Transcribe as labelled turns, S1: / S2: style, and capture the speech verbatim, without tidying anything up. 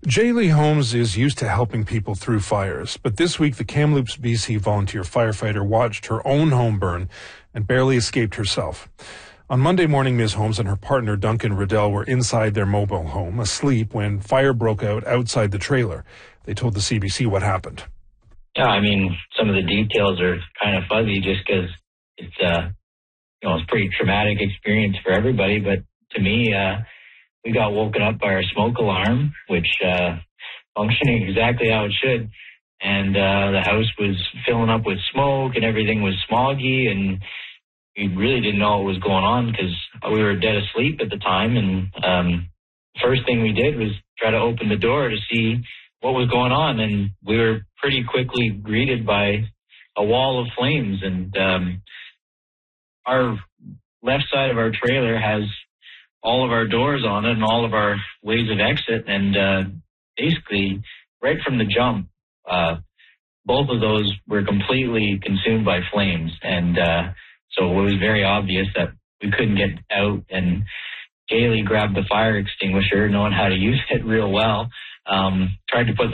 S1: Jaylee Holmes is used to helping people through fires, but this week the Kamloops, B C volunteer firefighter watched her own home burn and barely escaped herself. On Monday morning, Miz Holmes and her partner, Duncan Riddell, were inside their mobile home, asleep, when fire broke out outside the trailer. They told the C B C what happened.
S2: Yeah, I mean, some of the details are kind of fuzzy just because it's, uh, you know, it's a pretty traumatic experience for everybody, but to me, uh, we got woken up by our smoke alarm, which uh, functioning exactly how it should. And uh, the house was filling up with smoke and everything was smoggy. And we really didn't know what was going on because we were dead asleep at the time. And um, first thing we did was try to open the door to see what was going on. And we were pretty quickly greeted by a wall of flames. And um, our left side of our trailer has all of our doors on it and all of our ways of exit. And uh, basically, right from the jump, uh, both of those were completely consumed by flames. And uh, so it was very obvious that we couldn't get out. And Jaylee grabbed the fire extinguisher, knowing how to use it real well, um, tried to put